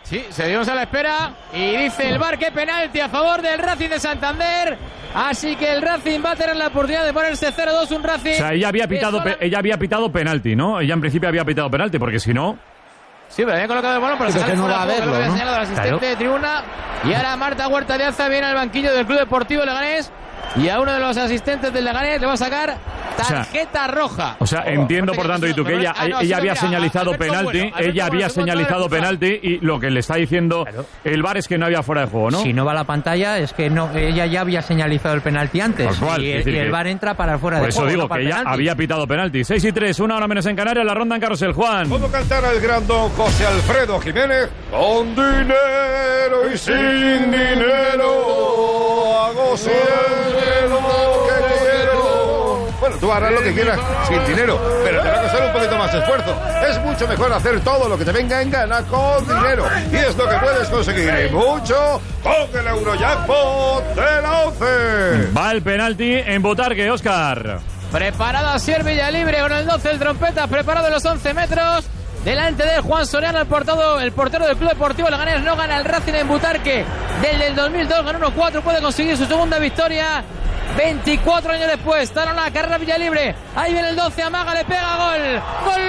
Sí, seguimos a la espera y dice el VAR que penalti a favor del Racing de Santander. Así que el Racing va a tener la oportunidad de ponerse 0-2, un Racing. O sea, ella había pitado penalti, ¿no? Ella en principio había pitado penalti, porque si no... Sí, pero había colocado el balón para sacar no va a verlo, lo había ¿no? señalado el asistente de tribuna. Y ahora Marta Huerta de Aza viene al banquillo del Club Deportivo Leganés. Y a uno de los asistentes del Leganés le va a sacar tarjeta roja. O sea, entiendo por tanto, y tú, que ella había señalizado penalti, penalti, y lo que le está diciendo el VAR es que no había fuera de juego, ¿no? Si no va a la pantalla, es que no, ella ya había señalizado el penalti antes. Pues cual, y el VAR entra para fuera de juego. Por eso digo que ella había pitado penalti. 6-3, 1 hora menos en Canarias, la ronda en Carrusel. Juan. ¿Cómo cantará el gran don José Alfredo Jiménez? Con dinero y sin dinero hago siempre lo que quiero. Bueno, tú harás lo que quieras sin dinero, pero te va a costar un poquito más de esfuerzo. Es mucho mejor hacer todo lo que te venga en gana con dinero. Y es lo que puedes conseguir y mucho con el Eurojackpot de la 11. Va el penalti en Butarque, Óscar. Preparado a Asier Villalibre con el 12, el trompeta, preparado en los 11 metros. Delante de Juan Soriano, el portero del Club Deportivo Leganés. No gana el Racing en Butarque desde el 2002, ganó 1-4, puede conseguir su segunda victoria 24 años después. Está en la carrera Villalibre, ahí viene el 12, amaga, le pega, gol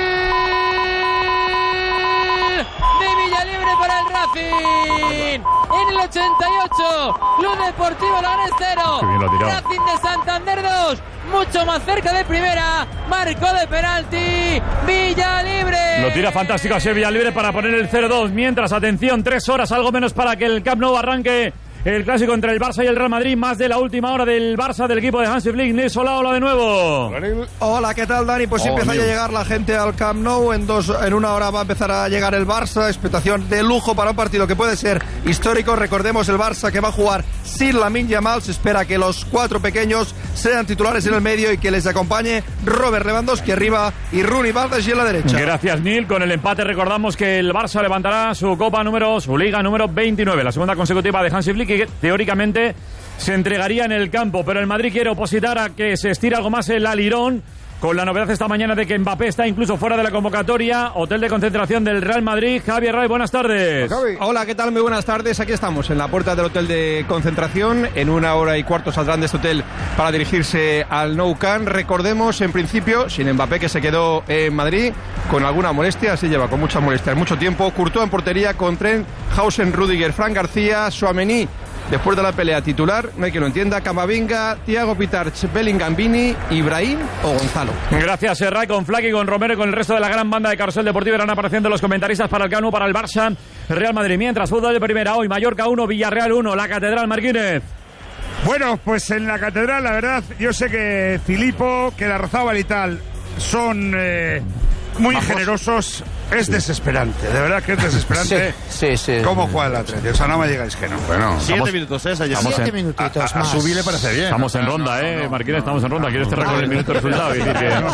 de Villalibre para el Racing. En el 88, Club Deportivo Leganés 0, Racing de Santander 2, mucho más cerca de primera, marcó de penalti Villalibre. Lo tira fantástico a Villalibre para poner el 0-2, mientras, atención, 3 horas, algo menos para que el Camp Nou arranque el clásico entre el Barça y el Real Madrid, más de la última hora del Barça, del equipo de Hansi Flick. Nils, hola de nuevo. Hola, ¿qué tal, Dani? Pues empieza ya a llegar la gente al Camp Nou. En una hora va a empezar a llegar el Barça. Expectación de lujo para un partido que puede ser histórico. Recordemos el Barça que va a jugar sin Lamine Yamal. Se espera que los 4 pequeños sean titulares en el medio y que les acompañe Robert Lewandowski arriba y Rooney Baldassi en la derecha. Gracias, Nil. Con el empate recordamos que el Barça levantará su Liga número 29, la segunda consecutiva de Hansi Flick, que teóricamente se entregaría en el campo, pero el Madrid quiere opositar a que se estire algo más el alirón, con la novedad esta mañana de que Mbappé está incluso fuera de la convocatoria. Hotel de concentración del Real Madrid. Javier Ray, buenas tardes. Hola, ¿qué tal? Muy buenas tardes. Aquí estamos en la puerta del hotel de concentración. En 1 hora y cuarto saldrán de este hotel para dirigirse al Nou Camp. Recordemos, en principio, sin Mbappé, que se quedó en Madrid con alguna molestia, así lleva con mucha molestia mucho tiempo. Courtois en portería con Trent, Hausen, Rüdiger, Fran García, Tchouaméni después de la pelea titular, no hay que lo entienda, Camavinga, Thiago Pitarch, Bellingham, Vini, Ibrahim o Gonzalo. Gracias, Serray, con Flaky, con Romero y con el resto de la gran banda de Carrusel Deportivo. Irán apareciendo los comentaristas para el Camp Nou, para el Barça, Real Madrid. Mientras, fútbol de primera hoy, Mallorca 1, Villarreal 1, la Catedral, Marquínez. Bueno, pues en la Catedral, la verdad, yo sé que Filippo, que Larrazábal y tal son muy generosos. Es desesperante, de verdad que es desesperante. Sí. ¿Cómo juega el Atlético? O sea, no me digáis que no. Bueno, 7 minutos esa ya. 7 minutitos más. A Subi le parece bien. Estamos en ronda, Marquínez, estamos en ronda. ¿Quieres cerrar con el minuto de resultado? Y decir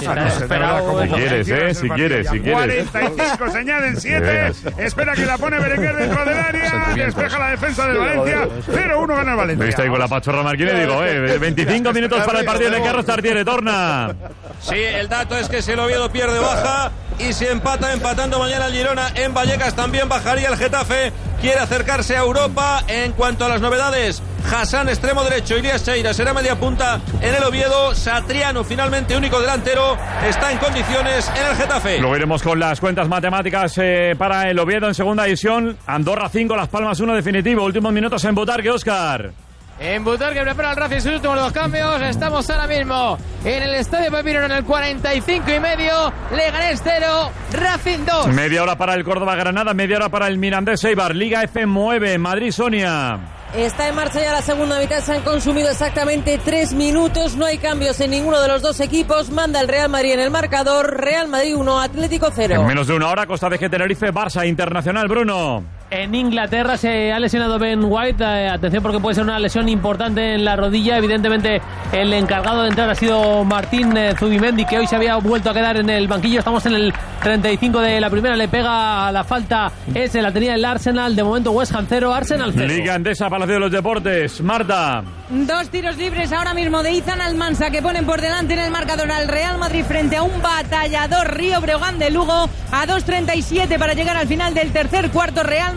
que... Si quieres. 45, se añaden 7. Espera que la pone Berenguer dentro del área. Despeja la defensa del Valencia. 0-1 gana el Valencia. Viste ahí con la pachorra Marquínez, digo, 25 minutos para el partido de Carlos Tartiere, torna. Sí, el dato es que si el Oviedo pierde, baja. Y si empatando mañana el Girona en Vallecas, también bajaría el Getafe. Quiere acercarse a Europa. En cuanto a las novedades, Hassan, extremo derecho, Ilias Cheira será media punta en el Oviedo. Satriano, finalmente único delantero, está en condiciones en el Getafe. Luego iremos con las cuentas matemáticas para el Oviedo en segunda división. Andorra 5, Las Palmas 1 definitivo. Últimos minutos en Butarque, Óscar. En Butarque prepara el Racing sus últimos 2 cambios. Estamos ahora mismo en el Estadio Pepino en el 45,5. Leganés 0, Racing 2. Media hora para el Córdoba-Granada, media hora para el Mirandés-Eibar. Liga F mueve, Madrid-Sonia. Está en marcha ya la segunda mitad, se han consumido exactamente 3 minutos, no hay cambios en ninguno de los dos equipos, manda el Real Madrid en el marcador, Real Madrid 1, Atlético 0. En menos de una hora, Costa de Tenerife, Barça Internacional, Bruno. En Inglaterra se ha lesionado Ben White, atención porque puede ser una lesión importante en la rodilla, evidentemente el encargado de entrar ha sido Martín Zubimendi, que hoy se había vuelto a quedar en el banquillo. Estamos en el 35 de la primera, le pega la falta, ese la tenía el Arsenal, de momento West Ham 0, Arsenal 0. Liga Endesa, Palacio de los Deportes, Marta. 2 tiros libres ahora mismo de Izan Almansa que ponen por delante en el marcador al Real Madrid frente a un batallador Río Breogán de Lugo, a 2:37 para llegar al final del tercer cuarto. Real